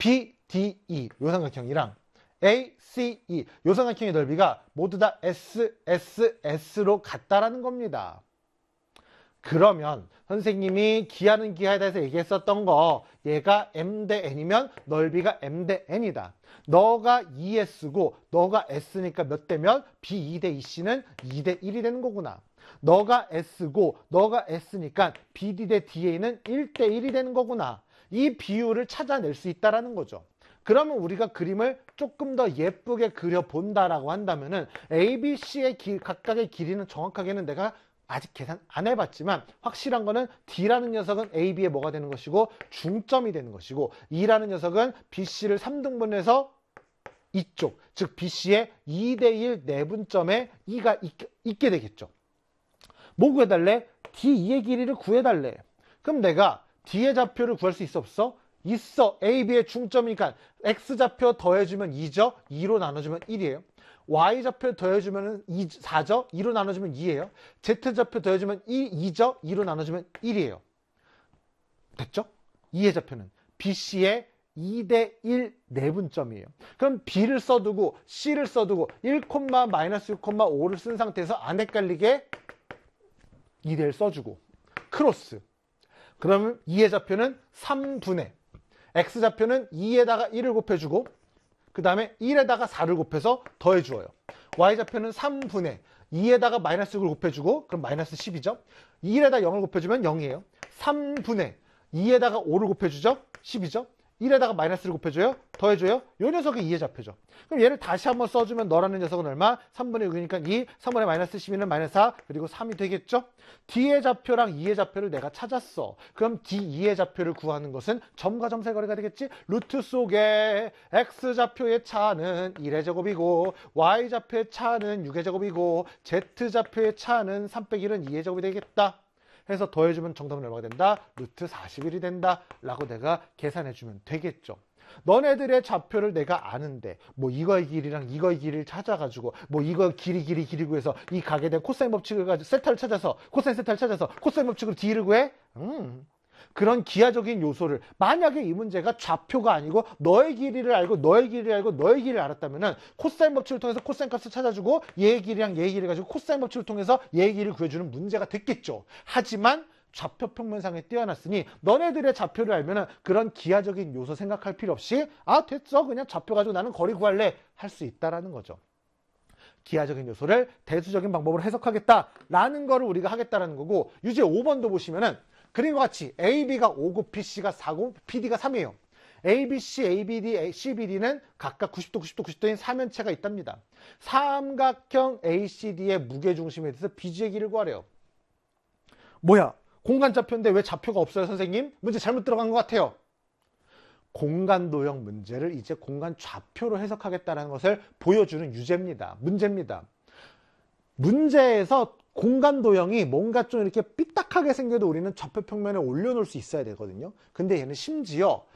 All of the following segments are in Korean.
BDE 요 삼각형이랑 ACE 요 삼각형의 넓이가 모두 다 SSS로 같다라는 겁니다. 그러면 선생님이 기하는 기하에 대해서 얘기했었던 거 얘가 M 대 N이면 넓이가 M 대 N이다. 너가 2S고 너가 S니까 몇 대면 B2 대 EC는 2대 1이 되는 거구나. 너가 S고 너가 S니까 BD 대 DA는 1대 1이 되는 거구나. 이 비율을 찾아낼 수 있다는 거죠. 그러면 우리가 그림을 조금 더 예쁘게 그려본다라고 한다면은 ABC의 각각의 길이는 정확하게는 내가 아직 계산 안 해봤지만 확실한 거는 D라는 녀석은 AB의 뭐가 되는 것이고 중점이 되는 것이고 E라는 녀석은 BC를 3등분해서 이쪽 즉 BC의 2대1 내분점에 E가 있게 되겠죠. 뭐 구해달래? D2의 길이를 구해달래. 그럼 내가 D의 좌표를 구할 수 있어 없어? 있어. AB의 중점이니까 X좌표 더해주면 2죠. 2로 나눠주면 1이에요. Y좌표 더해주면 4죠. 2로 나눠주면 2예요. Z좌표 더해주면 2죠. 2로 나눠주면 1이에요. 됐죠? 2의 좌표는 BC의 2대1 내분점이에요. 그럼 B를 써두고 C를 써두고 1,-6,5를 쓴 상태에서 안 헷갈리게 2대1 써주고 크로스. 그러면 2의 좌표는 3분의 X좌표는 2에다가 1을 곱해주고 그 다음에 1에다가 4를 곱해서 더해주어요. Y좌표는 3분의 2에다가 마이너스 6을 곱해주고 그럼 마이너스 10이죠. 1에다 0을 곱해주면 0이에요. 3분의 2에다가 5를 곱해주죠. 10이죠. 1에다가 마이너스를 곱해줘요. 더해줘요. 요 녀석이 2의 좌표죠. 그럼 얘를 다시 한번 써주면 너라는 녀석은 얼마? 3분의 6이니까 2, 3분의 마이너스 12는 마이너스 4, 그리고 3이 되겠죠? D의 좌표랑 2의 좌표를 내가 찾았어. 그럼 D2의 좌표를 구하는 것은 점과 점사의 거리가 되겠지? 루트 속에 X좌표의 차는 1의 제곱이고 Y좌표의 차는 6의 제곱이고 Z좌표의 차는 3 빼기 1은 2의 제곱이 되겠다. 해서 더해주면 정답은 얼마가 된다? 루트 41이 된다 라고 내가 계산해주면 되겠죠. 너네들의 좌표를 내가 아는데 뭐 이거의 길이랑 이거의 길이를 찾아가지고 뭐 이거 길이 구해서 이 각에 대한 코사인 법칙을 가지고 세타를 찾아서 코사인 세타를 찾아서 코사인 법칙으로 D를 구해? 그런 기하적인 요소를 만약에 이 문제가 좌표가 아니고 너의 길이를 알고 너의 길이를 알고 너의 길이를 알았다면은 코사인 법칙을 통해서 코사인 값을 찾아주고 얘의 길이랑 얘의 길이를 가지고 코사인 법칙을 통해서 얘의 길이를 구해주는 문제가 됐겠죠. 하지만 좌표 평면상에 띄어놨으니 너네들의 좌표를 알면은 그런 기하적인 요소 생각할 필요 없이 아 됐어 그냥 좌표 가지고 나는 거리 구할래 할 수 있다라는 거죠. 기하적인 요소를 대수적인 방법으로 해석하겠다라는 거를 우리가 하겠다라는 거고 유제 5번도 보시면은 그림과 같이 AB가 5고 BC가 4고 BD가 3이에요. ABC, ABD, CBD는 각각 90도, 90도, 90도인 삼면체가 있답니다. 삼각형 ACD의 무게중심에 대해서 BG의 길이를 구하래요. 뭐야? 공간좌표인데 왜 좌표가 없어요, 선생님? 문제 잘못 들어간 것 같아요. 공간도형 문제를 이제 공간좌표로 해석하겠다는 것을 보여주는 유제입니다. 문제입니다. 문제에서 공간도형이 뭔가 좀 이렇게 삐딱하게 생겨도 우리는 좌표 평면에 올려놓을 수 있어야 되거든요. 근데 얘는 심지어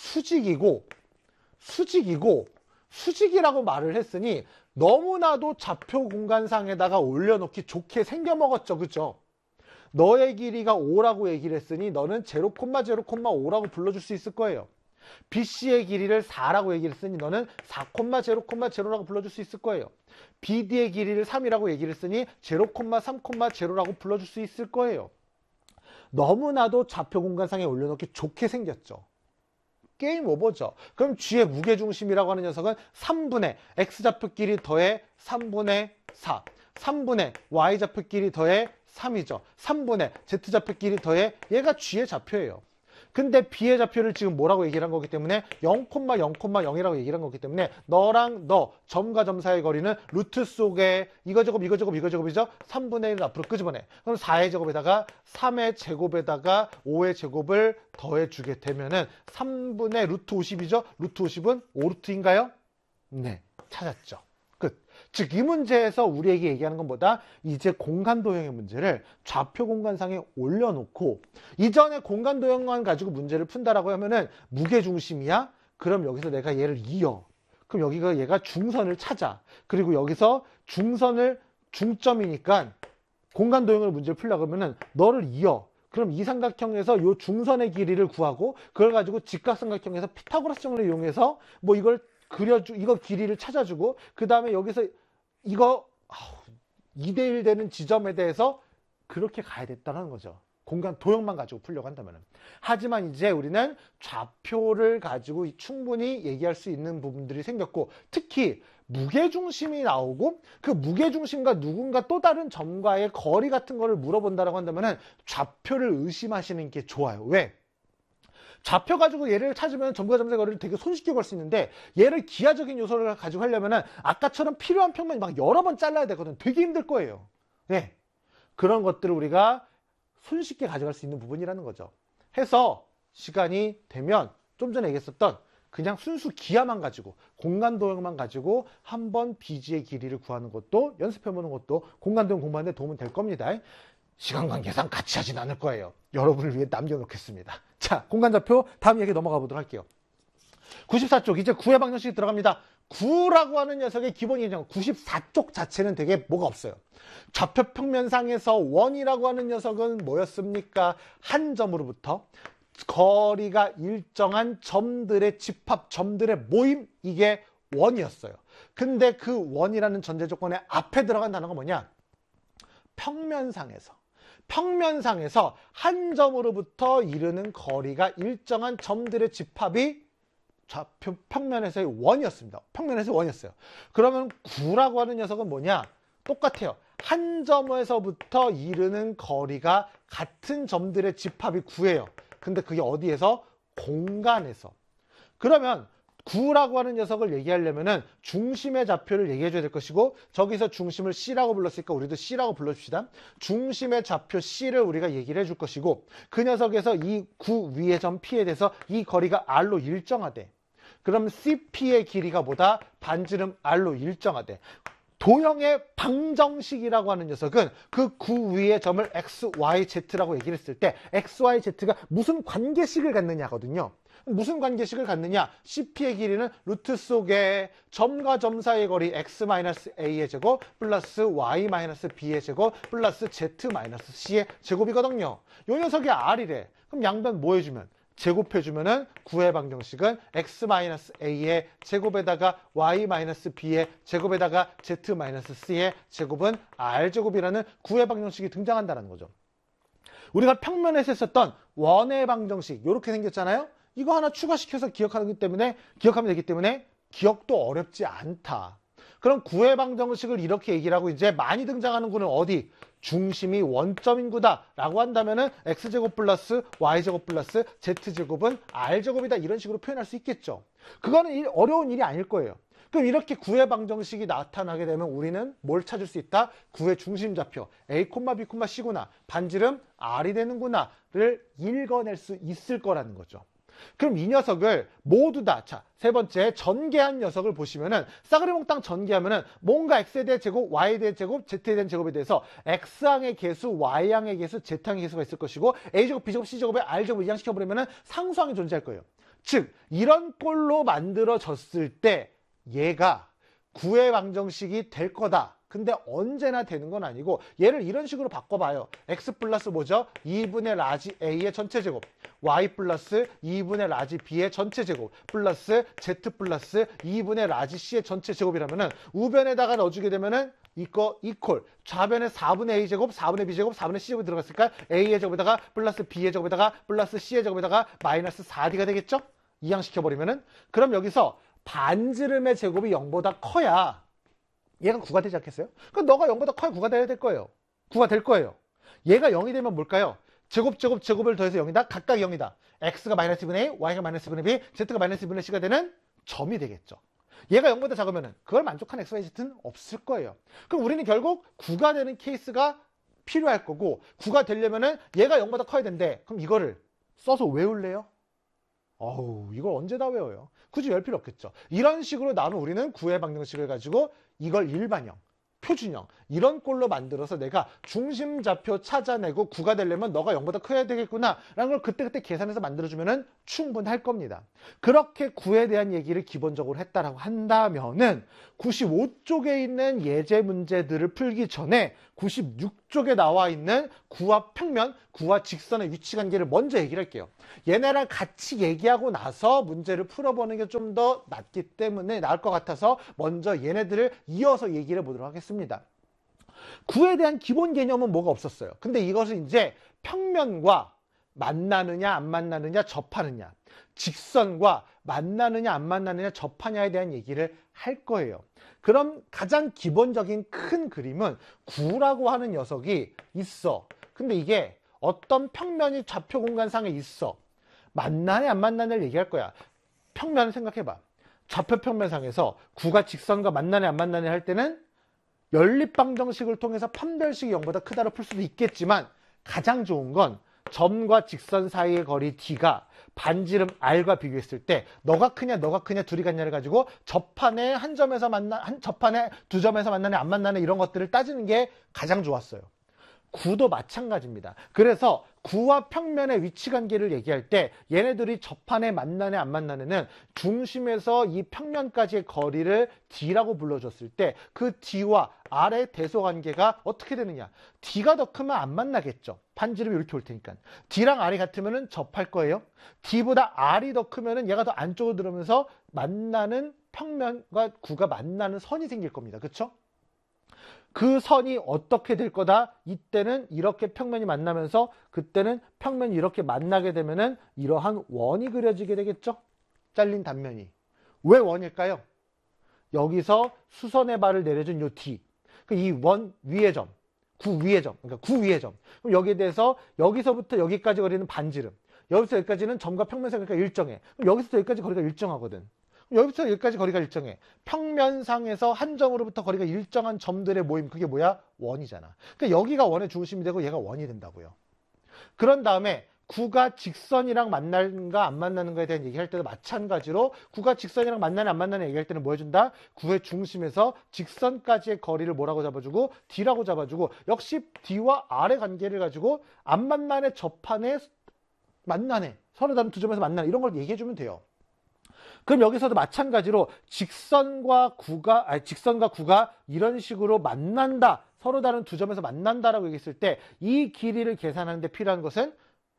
수직이라고 말을 했으니 너무나도 좌표 공간상에다가 올려놓기 좋게 생겨먹었죠. 그죠? 너의 길이가 5라고 얘기를 했으니 너는 0,0,5라고 불러줄 수 있을 거예요. BC의 길이를 4라고 얘기를 했으니 너는 4,0,0라고 불러줄 수 있을 거예요. BD의 길이를 3이라고 얘기를 했으니 0,3,0라고 불러줄 수 있을 거예요. 너무나도 좌표 공간상에 올려놓기 좋게 생겼죠. 게임 오버죠. 그럼 G의 무게중심이라고 하는 녀석은 3분의 X좌표 길이 더해 3분의 4 3분의 Y좌표 길이 더해 3이죠. 3분의 Z좌표 길이 더해 얘가 G의 좌표예요. 근데 B의 좌표를 지금 뭐라고 얘기를 한 거기 때문에 0,0,0이라고 얘기를 한 거기 때문에 너랑 너 점과 점 사이의 거리는 루트 속에 이거 제곱 이거 제곱 이거 제곱이죠. 3분의 1을 앞으로 끄집어내. 그럼 4의 제곱에다가 3의 제곱에다가 5의 제곱을 더해주게 되면은 3분의 루트 50이죠. 루트 50은 5루트인가요? 네, 찾았죠. 끝. 즉 이 문제에서 우리에게 얘기하는 것보다 이제 공간도형의 문제를 좌표 공간상에 올려놓고 이전에 공간도형만 가지고 문제를 푼다라고 하면은 무게중심이야? 그럼 여기서 내가 얘를 이어. 그럼 여기가 얘가 중선을 찾아. 그리고 여기서 중선을 중점이니까 공간도형을 문제를 풀려고 하면은 너를 이어. 그럼 이 삼각형에서 요 중선의 길이를 구하고 그걸 가지고 직각삼각형에서 피타고라스 정리를 이용해서 뭐 이걸 이거 길이를 찾아주고 그 다음에 여기서 이거 2대1 되는 지점에 대해서 그렇게 가야 됐다는 거죠. 공간 도형만 가지고 풀려고 한다면. 하지만 이제 우리는 좌표를 가지고 충분히 얘기할 수 있는 부분들이 생겼고, 특히 무게중심이 나오고 그 무게중심과 누군가 또 다른 점과의 거리 같은 거를 물어본다라고 한다면 좌표를 의심하시는 게 좋아요. 왜? 좌표 가지고 얘를 찾으면 점과 점의 거리를 되게 손쉽게 걸 수 있는데, 얘를 기하적인 요소를 가지고 하려면 아까처럼 필요한 평면이 막 여러 번 잘라야 되거든. 되게 힘들 거예요. 네. 그런 것들을 우리가 손쉽게 가져갈 수 있는 부분이라는 거죠. 해서 시간이 되면 좀 전에 얘기했었던 그냥 순수 기하만 가지고 공간 도형만 가지고 한번 BG의 길이를 구하는 것도 연습해보는 것도 공간 도형 공부하는 데 도움은 될 겁니다. 시간 관계상 같이 하진 않을 거예요. 여러분을 위해 남겨놓겠습니다. 자, 공간좌표 다음 얘기 넘어가 보도록 할게요. 94쪽 이제 구의 방정식이 들어갑니다. 9라고 하는 녀석의 기본 예정 94쪽 자체는 되게 뭐가 없어요. 좌표 평면상에서 원이라고 하는 녀석은 뭐였습니까? 한 점으로부터 거리가 일정한 점들의 집합, 점들의 모임, 이게 원이었어요. 근데 그 원이라는 전제 조건에 앞에 들어간 단어가 뭐냐? 평면상에서 한 점으로부터 이르는 거리가 일정한 점들의 집합이 좌표 평면에서의 원이었습니다. 평면에서의 원이었어요. 그러면 9라고 하는 녀석은 뭐냐? 똑같아요. 한 점에서부터 이르는 거리가 같은 점들의 집합이 9예요. 근데 그게 어디에서? 공간에서. 그러면 9라고 하는 녀석을 얘기하려면은 중심의 좌표를 얘기해 줘야 될 것이고, 저기서 중심을 C라고 불렀으니까 우리도 C라고 불러줍시다. 중심의 좌표 C를 우리가 얘기를 해줄 것이고, 그 녀석에서 이 9 위의 점 P에 대해서 이 거리가 R로 일정하대. 그럼 CP의 길이가 뭐다? 반지름 R로 일정하대. 도형의 방정식이라고 하는 녀석은 그 9 위의 점을 X, Y, Z라고 얘기를 했을 때 X, Y, Z가 무슨 관계식을 갖느냐거든요. 무슨 관계식을 갖느냐? CP의 길이는 루트 속에 점과 점 사이의 거리 x-a의 제곱 플러스 y-b의 제곱 플러스 z-c의 제곱이거든요. 이 녀석이 r이래. 그럼 양변 뭐 해주면? 제곱해주면은 9의 방정식은 x-a의 제곱에다가 y-b의 제곱에다가 z-c의 제곱은 r제곱이라는 9의 방정식이 등장한다는 거죠. 우리가 평면에서 했었던 원의 방정식 이렇게 생겼잖아요. 이거 하나 추가시켜서 기억하면 되기 때문에 기억도 어렵지 않다. 그럼 9의 방정식을 이렇게 얘기를 하고 이제 많이 등장하는 구는 어디? 중심이 원점인 구다 라고 한다면은 x제곱 플러스 y제곱 플러스 z제곱은 r제곱이다, 이런 식으로 표현할 수 있겠죠. 그거는 어려운 일이 아닐 거예요. 그럼 이렇게 9의 방정식이 나타나게 되면 우리는 뭘 찾을 수 있다? 9의 중심좌표 a, b, c구나, 반지름 r이 되는구나를 읽어낼 수 있을 거라는 거죠. 그럼 이 녀석을 모두 다, 자, 세 번째 전개한 녀석을 보시면은 싸그리 몽땅 전개하면은 뭔가 x에 대한 제곱, y에 대한 제곱, z에 대한 제곱에 대해서 x항의 개수, y항의 개수, z항의 개수가 있을 것이고 a제곱, b제곱, c제곱에 r제곱 이항시켜버리면은 상수항이 존재할 거예요. 즉 이런 꼴로 만들어졌을 때 얘가 9의 방정식이 될 거다. 근데 언제나 되는 건 아니고 얘를 이런 식으로 바꿔봐요. x 플러스 뭐죠? 2분의 라지 a의 전체 제곱, y 플러스 2분의 라지 b의 전체 제곱 플러스 z 플러스 2분의 라지 c의 전체 제곱이라면은 우변에다가 넣어주게 되면은 이거 이퀄 좌변에 4분의 a 제곱, 4분의 b 제곱, 4분의 c 제곱이 들어갔을까? a의 제곱에다가 플러스 b의 제곱에다가 플러스 c의 제곱에다가 마이너스 4d가 되겠죠? 이항시켜버리면은 그럼 여기서 반지름의 제곱이 0보다 커야 얘가 9가 되지 않겠어요? 그럼 너가 0보다 커야 9가 돼야 될 거예요. 9가 될 거예요. 얘가 0이 되면 뭘까요? 제곱을 더해서 0이다? 각각 0이다. x가 마이너스 2분의 a, y가 마이너스 2분의 b, z가 마이너스 2분의 c가 되는 점이 되겠죠. 얘가 0보다 작으면 그걸 만족하는 x, y, z는 없을 거예요. 그럼 우리는 결국 9가 되는 케이스가 필요할 거고 9가 되려면은 얘가 0보다 커야 된대. 그럼 이거를 써서 외울래요? 어우, 이걸 언제 다 외워요? 굳이 외울 필요 없겠죠. 이런 식으로 나오면 우리는 9의 방정식을 가지고 이걸 일반형, 표준형 이런 꼴로 만들어서 내가 중심 좌표 찾아내고 구가 되려면 너가 0보다 커야 되겠구나 라는 걸 그때그때 계산해서 만들어주면 충분할 겁니다. 그렇게 구에 대한 얘기를 기본적으로 했다라고 한다면은 95쪽에 있는 예제 문제들을 풀기 전에 96쪽에 나와 있는 구와 평면, 구와 직선의 위치관계를 먼저 얘기를 할게요. 얘네랑 같이 얘기하고 나서 문제를 풀어보는 게 좀 더 낫기 때문에 나을 것 같아서 먼저 얘네들을 이어서 얘기를 해보도록 하겠습니다. 구에 대한 기본 개념은 뭐가 없었어요. 근데 이것은 이제 평면과 만나느냐 안 만나느냐 접하느냐, 직선과 만나느냐 안 만나느냐 접하냐에 대한 얘기를 할 거예요. 그럼 가장 기본적인 큰 그림은 구라고 하는 녀석이 있어. 근데 이게 어떤 평면이 좌표 공간상에 있어. 만나냐 안 만나냐를 얘기할 거야. 평면을 생각해봐. 좌표 평면상에서 구가 직선과 만나냐 안 만나냐 할 때는 연립방정식을 통해서 판별식이 0보다 크다로 풀 수도 있겠지만 가장 좋은 건 점과 직선 사이의 거리 D가 반지름 R과 비교했을 때 너가 크냐 둘이 같냐를 가지고 접한에 한 점에서 접한에 두 점에서 만나냐 안 만나냐 이런 것들을 따지는 게 가장 좋았어요. 구도 마찬가지입니다. 그래서 구와 평면의 위치관계를 얘기할 때 얘네들이 접한에 만나냐 안 만나냐는 중심에서 이 평면까지의 거리를 D라고 불러줬을 때 그 D와 R의 대소관계가 어떻게 되느냐. D가 더 크면 안 만나겠죠. 반지름이 이렇게 올 테니까. D랑 R이 같으면 접할 거예요. D보다 R이 더 크면 얘가 더 안쪽으로 들어오면서 만나는 평면과 구가 만나는 선이 생길 겁니다. 그렇죠? 그 선이 어떻게 될 거다? 이때는 이렇게 평면이 만나면서 그때는 평면이 이렇게 만나게 되면은 이러한 원이 그려지게 되겠죠? 잘린 단면이. 왜 원일까요? 여기서 수선의 발을 내려준 요 D. 이 원 위의 점, 구 위의 점, 그러니까 구 위의 점. 그럼 여기에 대해서 여기서부터 여기까지 거리는 반지름. 여기서 여기까지는 점과 평면상 거리가 일정해. 그럼 여기서부터 여기까지 거리가 일정하거든. 여기서 여기까지 거리가 일정해. 평면상에서 한 점으로부터 거리가 일정한 점들의 모임, 그게 뭐야? 원이잖아. 그러니까 여기가 원의 중심이 되고 얘가 원이 된다고요. 그런 다음에 구가 직선이랑 만나는가 안 만나는가에 대한 얘기할 때도 마찬가지로 구가 직선이랑 만나냐 안 만나냐 얘기할 때는 뭐 해준다? 구의 중심에서 직선까지의 거리를 뭐라고 잡아주고 D라고 잡아주고 역시 D와 R의 관계를 가지고 안 만나네 접하네 만나네 서로 다른 두 점에서 만나네 이런 걸 얘기해주면 돼요. 그럼 여기서도 마찬가지로 직선과 구가 이런 식으로 만난다. 서로 다른 두 점에서 만난다라고 얘기했을 때 이 길이를 계산하는 데 필요한 것은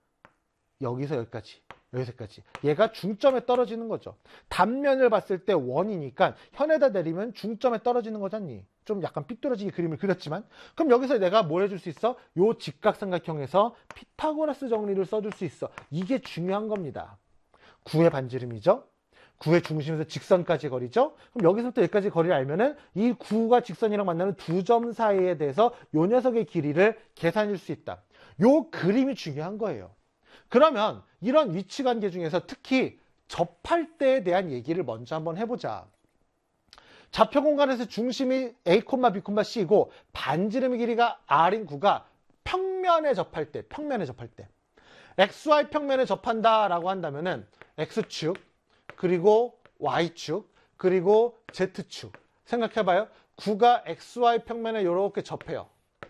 여기서 여기까지, 여기서까지. 얘가 중점에 떨어지는 거죠. 단면을 봤을 때 원이니까 현에다 내리면 중점에 떨어지는 거잖니. 좀 약간 삐뚤어지게 그림을 그렸지만 그럼 여기서 내가 뭘 해줄 수 있어? 요 직각삼각형에서 피타고라스 정리를 써줄 수 있어. 이게 중요한 겁니다. 구의 반지름이죠. 구의 중심에서 직선까지 거리죠. 그럼 여기서부터 여기까지 거리를 알면은 이 구가 직선이랑 만나는 두 점 사이에 대해서 요 녀석의 길이를 계산할 수 있다. 요 그림이 중요한 거예요. 그러면 이런 위치관계 중에서 특히 접할 때에 대한 얘기를 먼저 한번 해보자. 좌표 공간에서 중심이 A, B, C이고 반지름의 길이가 R인 구가 평면에 접할 때 XY 평면에 접한다라고 한다면은 X축 그리고 Y축 그리고 Z축 생각해봐요. 구가 XY 평면에 이렇게 접해요.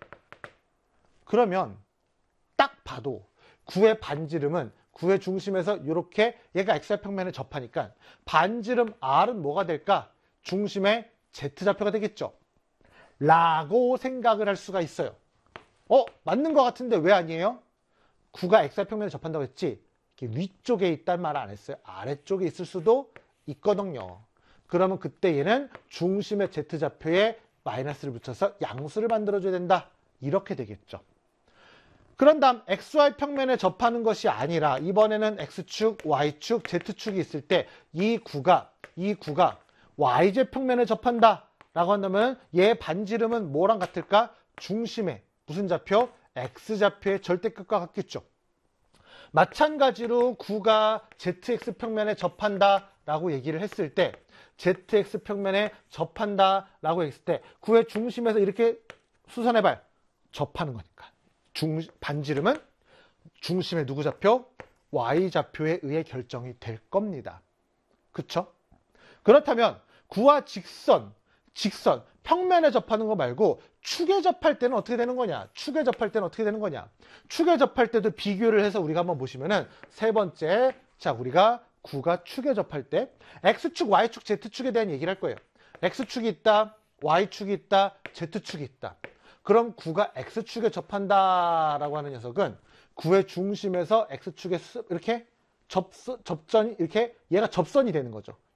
그러면 딱 봐도 구의 반지름은 구의 중심에서 이렇게 얘가 XY 평면에 접하니까 반지름 R은 뭐가 될까? 중심의 Z좌표가 되겠죠. 라고 생각을 할 수가 있어요. 맞는 것 같은데 왜 아니에요? 구가 XY 평면에 접한다고 했지 위쪽에 있다는 말 안 했어요. 아래쪽에 있을 수도 있거든요. 그러면 그때 얘는 중심의 Z좌표에 마이너스를 붙여서 양수를 만들어줘야 된다. 이렇게 되겠죠. 그런 다음 XY 평면에 접하는 것이 아니라 이번에는 X축, Y축, Z축이 있을 때 이 구가 YZ 평면에 접한다 라고 한다면 얘 반지름은 뭐랑 같을까? 중심의 무슨 좌표? X좌표의 절대값과 같겠죠. 마찬가지로 구가 ZX 평면에 접한다 라고 얘기를 했을 때 ZX 평면에 접한다 라고 했을 때 구의 중심에서 이렇게 수선해봐요. 접하는 거니까. 반지름은 중심의 누구 좌표? Y좌표에 의해 결정이 될 겁니다. 그쵸? 그렇다면 구와 직선, 평면에 접하는 거 말고 축에 접할 때는 어떻게 되는 거냐? 축에 접할 때는 어떻게 되는 거냐? 축에 접할 때도 비교를 해서 우리가 한번 보시면은 세 번째, 자, 우리가 구가 축에 접할 때 X축, Y축, Z축에 대한 얘기를 할 거예요. X축이 있다, Y축이 있다, Z축이 있다. 그럼 구가 X축에 접한다라고 하는 녀석은 구의 중심에서 X축에 이렇게 접선이 이렇게 얘가 접선이 되는 거죠.